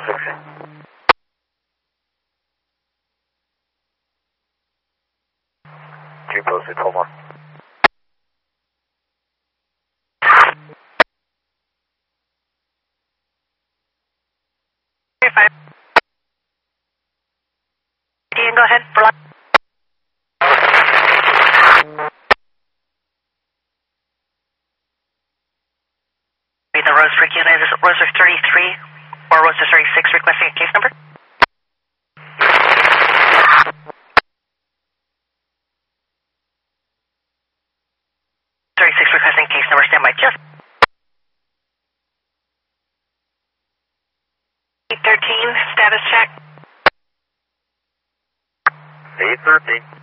Two posted, 12 more. Five. Ian, go ahead. For the Roseburg unit is Roseburg 33 or Roseburg 36 requesting a case number? Requesting case number, standby just 813, status check. 813.